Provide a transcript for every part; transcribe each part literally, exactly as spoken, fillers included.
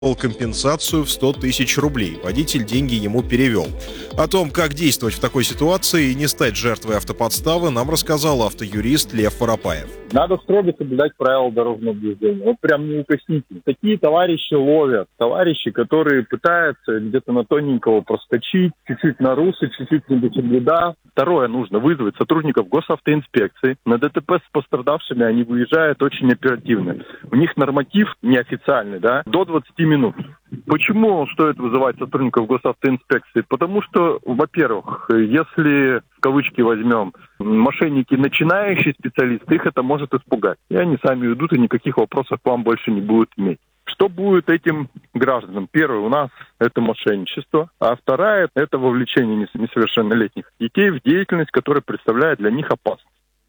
компенсацию в сто тысяч рублей. Водитель деньги ему перевел. О том, как действовать в такой ситуации и не стать жертвой автоподставы, нам рассказал автоюрист Лев Воропаев. Надо строго соблюдать правила дорожного движения. Вот прям неукоснительно. Такие товарищи ловят. Товарищи, которые пытаются где-то на тоненького проскочить, чуть-чуть нарушить, чуть-чуть не соблюдав. Второе, нужно вызвать сотрудников госавтоинспекции. На ДТП с пострадавшими они выезжают очень оперативно. У них норматив неофициальный, да, до двадцати минут. Почему стоит вызывать сотрудников госавтоинспекции? Потому что, во-первых, если, в кавычки возьмем, мошенники начинающие специалисты, их это может испугать. И они сами уйдут, и никаких вопросов к вам больше не будут иметь. Что будет этим гражданам? Первое, у нас это мошенничество, а вторая – это вовлечение несовершеннолетних детей в деятельность, которая представляет для них опасность.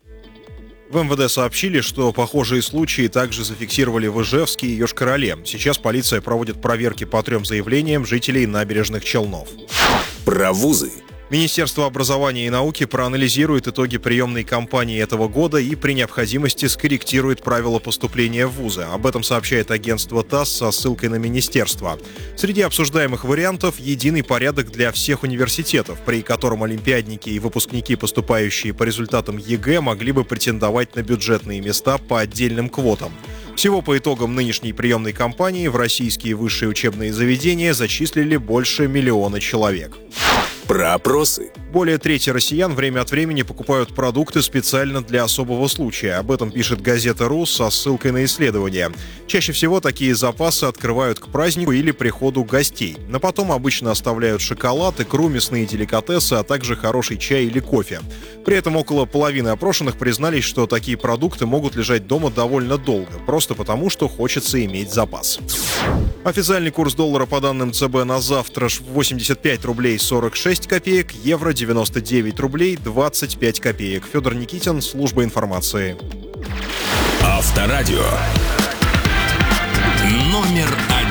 В эм вэ дэ сообщили, что похожие случаи также зафиксировали в Ижевске и Йошкар-Оле. Сейчас полиция проводит проверки по трем заявлениям жителей набережных Челнов. Про вузы. Министерство образования и науки проанализирует итоги приемной кампании этого года и при необходимости скорректирует правила поступления в вузы. Об этом сообщает агентство ТАСС со ссылкой на министерство. Среди обсуждаемых вариантов единый порядок для всех университетов, при котором олимпиадники и выпускники, поступающие по результатам ЕГЭ, могли бы претендовать на бюджетные места по отдельным квотам. Всего по итогам нынешней приемной кампании в российские высшие учебные заведения зачислили больше миллиона человек. Про опросы. Более трети россиян время от времени покупают продукты специально для особого случая. Об этом пишет газета «Ру» со ссылкой на исследование. Чаще всего такие запасы открывают к празднику или приходу гостей. Но потом обычно оставляют шоколад, икру, мясные деликатесы, а также хороший чай или кофе. При этом около половины опрошенных признались, что такие продукты могут лежать дома довольно долго, просто потому, что хочется иметь запас. Официальный курс доллара по данным ЦБ на завтра восемьдесят пять рублей сорок шесть копеек, евро девяносто девять рублей двадцать пять копеек. Федор Никитин, служба информации. Авторадио. Номер один.